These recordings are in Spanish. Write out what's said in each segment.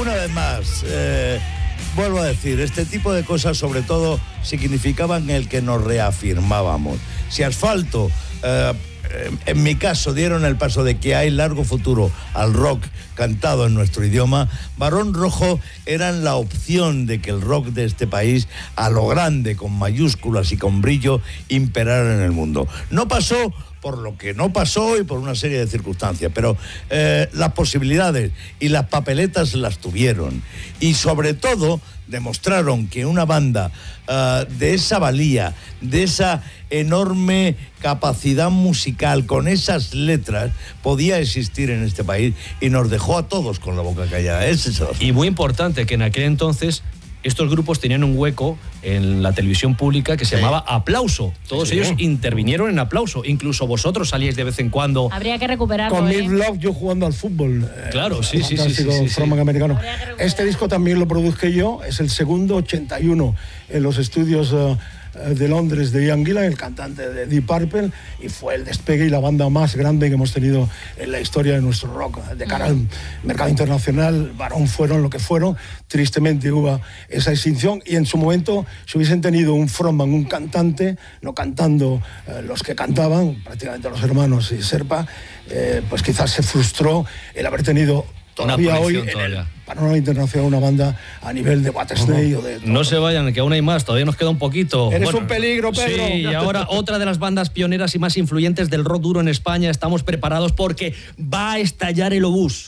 una vez más, vuelvo a decir, este tipo de cosas sobre todo significaban el que nos reafirmábamos. Si Asfalto, en mi caso, dieron el paso de que hay largo futuro al rock cantado en nuestro idioma, Barón Rojo eran la opción de que el rock de este país, a lo grande, con mayúsculas y con brillo, imperara en el mundo. No pasó por lo que no pasó y por una serie de circunstancias, pero las posibilidades y las papeletas las tuvieron. Y sobre todo demostraron que una banda de esa valía, de esa enorme capacidad musical, con esas letras, podía existir en este país y nos dejó a todos con la boca callada. Es eso. Y muy importante que en aquel entonces estos grupos tenían un hueco en la televisión pública que se llamaba Aplauso. Todos ellos intervinieron en Aplauso. Incluso vosotros salíais de vez en cuando. Habría que recuperarlo. Con Mick Love, yo jugando al fútbol. Claro, sí. Frontman americano. Este disco también lo produje yo, es el segundo, 81, en los estudios de Londres de Ian Gillan, el cantante de Deep Purple, y fue el despegue y la banda más grande que hemos tenido en la historia de nuestro rock. De cara al mercado internacional, Barón fueron lo que fueron. Tristemente hubo esa extinción, y en su momento, si hubiesen tenido un frontman, un cantante, no cantando los que cantaban, prácticamente los hermanos y Serpa, pues quizás se frustró el haber tenido todavía hoy en el panorama internacional una banda a nivel de Whitesnake o de... No se vayan, que aún hay más, todavía nos queda un poquito. Eres un peligro, Pedro. Sí, y ahora otra de las bandas pioneras y más influyentes del rock duro en España. Estamos preparados porque va a estallar el obús.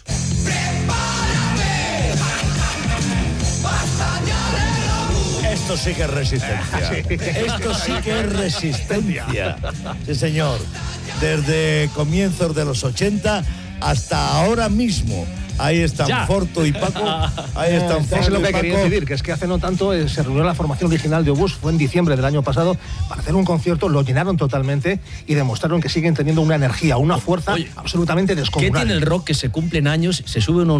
Esto sí que es resistencia. Esto sí que es resistencia. Sí, señor. Desde comienzos de los 80 hasta ahora mismo. Ahí están Forto y Paco. Ahí están Forto y Paco. Es lo que quería decir, que es que hace no tanto se reunió la formación original de Obús, fue en diciembre del año pasado, para hacer un concierto, lo llenaron totalmente y demostraron que siguen teniendo una energía, una fuerza absolutamente descomunal. ¿Qué tiene el rock que se cumplen años, se sube uno